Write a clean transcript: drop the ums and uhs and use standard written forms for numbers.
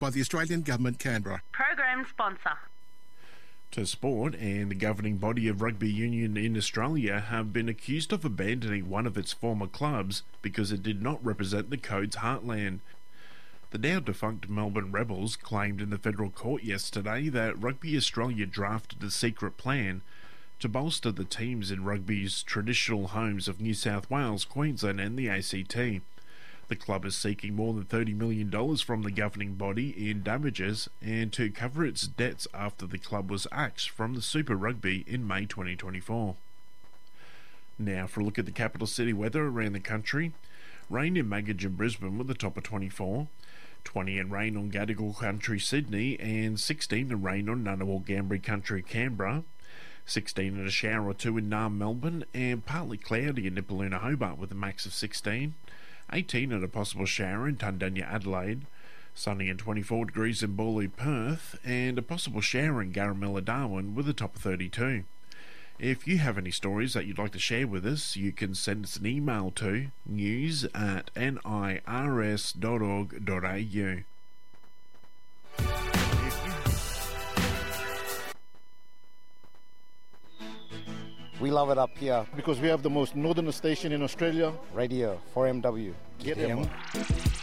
by the Australian Government, Canberra. Program sponsor. To sport, and the governing body of rugby union in Australia have been accused of abandoning one of its former clubs because it did not represent the code's heartland. The now defunct Melbourne Rebels claimed in the federal court yesterday that Rugby Australia drafted a secret plan to bolster the teams in rugby's traditional homes of New South Wales, Queensland and the ACT. The club is seeking more than $30 million from the governing body in damages and to cover its debts after the club was axed from the Super Rugby in May 2024. Now for a look at the capital city weather around the country. Rain in Magidge and Brisbane with a top of 24, 20 and rain on Gadigal Country, Sydney, and 16 and rain on Ngunnawal Ngambri Country, Canberra, 16 and a shower or two in Naarm, Melbourne, and partly cloudy in Nipaluna, Hobart with a max of 16, 18 and a possible shower in Tundanya, Adelaide, sunny and 24 degrees in Bawley, Perth, and a possible shower in Garamilla, Darwin with a top of 32. If you have any stories that you'd like to share with us, you can send us an email to news@nirs.org.au. We love it up here. Because we have the most northern station in Australia. Radio 4MW. Get them.